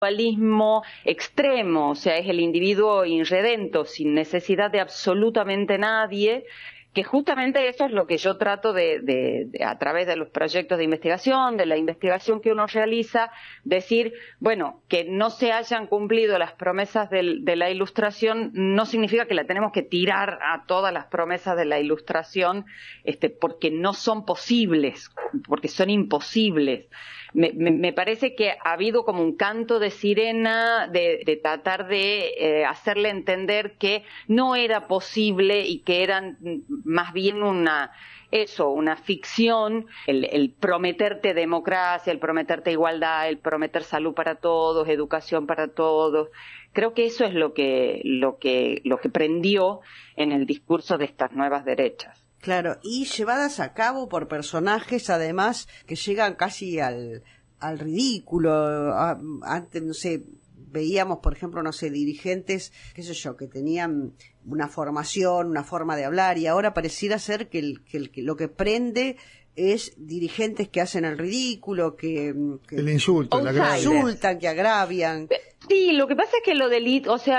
individualismo extremo, o sea, es el individuo irredento, sin necesidad de absolutamente nadie, que justamente eso es lo que yo trato a través de los proyectos de investigación, de la investigación que uno realiza, decir, bueno, que no se hayan cumplido las promesas de la Ilustración no significa que la tenemos que tirar a todas las promesas de la Ilustración, porque no son posibles, porque son imposibles. Me parece que ha habido como un canto de sirena de tratar de hacerle entender que no era posible y que eran más bien una ficción, el prometerte democracia, el prometerte igualdad, el prometer salud para todos, educación para todos. Creo que eso es lo que prendió en el discurso de estas nuevas derechas. Claro, y llevadas a cabo por personajes, además, que llegan casi al ridículo. Antes, no sé, veíamos, por ejemplo, no sé, dirigentes, qué sé yo, que tenían una formación, una forma de hablar, y ahora pareciera ser que lo que prende es dirigentes que hacen el ridículo, que el insulto, la insultan, que agravian. Sí, lo que pasa es que lo del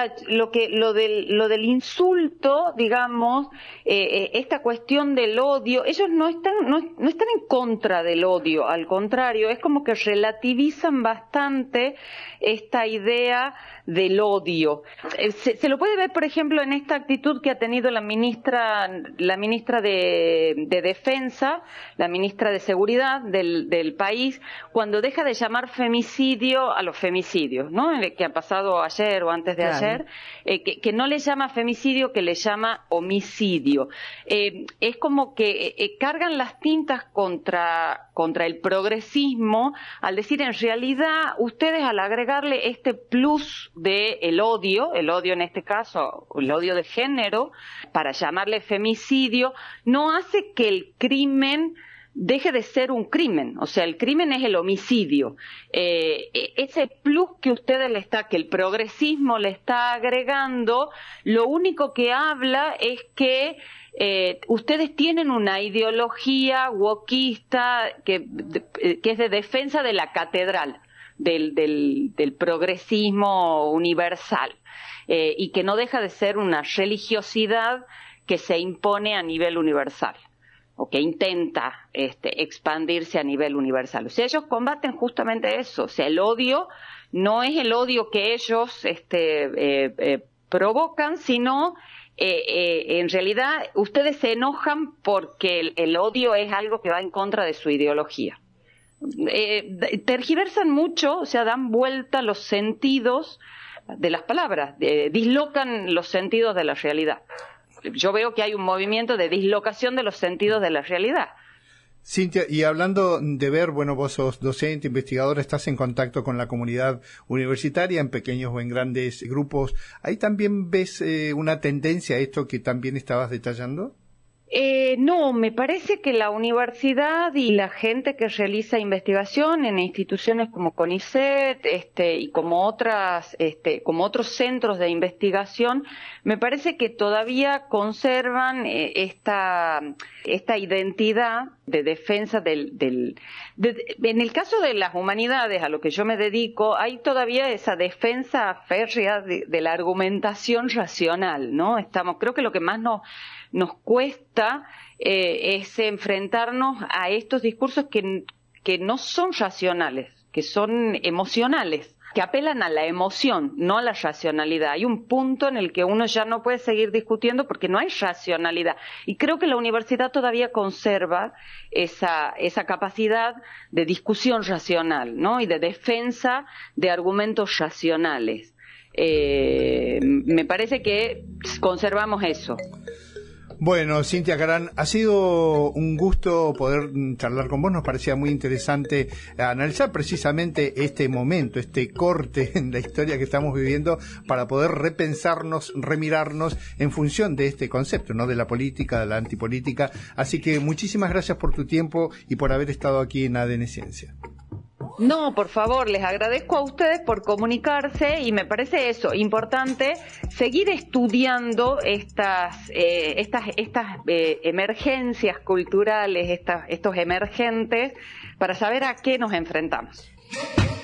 insulto, digamos, esta cuestión del odio, ellos no están en contra del odio, al contrario, es como que relativizan bastante esta idea del odio. Se lo puede ver, por ejemplo, en esta actitud que ha tenido la ministra de Defensa, la ministra de Seguridad del país, cuando deja de llamar femicidio a los femicidios, ¿no? Que ha pasado ayer o antes de ayer, que no le llama femicidio, que le llama homicidio. Es como que cargan las tintas contra el progresismo al decir, en realidad, ustedes al agregarle este plus de el odio en este caso, el odio de género, para llamarle femicidio, no hace que el crimen deje de ser un crimen, o sea, el crimen es el homicidio. Ese plus que que el progresismo le está agregando, lo único que habla es que ustedes tienen una ideología wokista que es de defensa de la catedral, del progresismo universal, y que no deja de ser una religiosidad que se impone a nivel universal, o que intenta expandirse a nivel universal. O sea, ellos combaten justamente eso. O sea, el odio no es el odio que ellos provocan, sino en realidad ustedes se enojan porque el odio es algo que va en contra de su ideología. Tergiversan mucho, o sea, dan vuelta los sentidos de las palabras, dislocan los sentidos de la realidad. Yo veo que hay un movimiento de dislocación de los sentidos de la realidad. Cintia, y hablando de ver, bueno, vos sos docente, investigadora, estás en contacto con la comunidad universitaria, en pequeños o en grandes grupos. ¿Ahí también ves una tendencia a esto que también estabas detallando? No, me parece que la universidad y la gente que realiza investigación en instituciones como CONICET, y como otros centros de investigación, me parece que todavía conservan esta identidad de defensa en el caso de las humanidades, a lo que yo me dedico, hay todavía esa defensa férrea de la argumentación racional, ¿no? Creo que lo que más nos cuesta es enfrentarnos a estos discursos que no son racionales, que son emocionales, que apelan a la emoción, no a la racionalidad. Hay un punto en el que uno ya no puede seguir discutiendo porque no hay racionalidad. Y creo que la universidad todavía conserva esa capacidad de discusión racional, ¿no? Y de defensa de argumentos racionales. Me parece que conservamos eso. Bueno, Cintia Carán, ha sido un gusto poder charlar con vos. Nos parecía muy interesante analizar precisamente este momento, este corte en la historia que estamos viviendo, para poder repensarnos, remirarnos en función de este concepto, ¿no? De la política, de la antipolítica. Así que muchísimas gracias por tu tiempo y por haber estado aquí en ADN Ciencia. No, por favor, les agradezco a ustedes por comunicarse, y me parece eso importante, seguir estudiando estas emergencias culturales, estos emergentes, para saber a qué nos enfrentamos.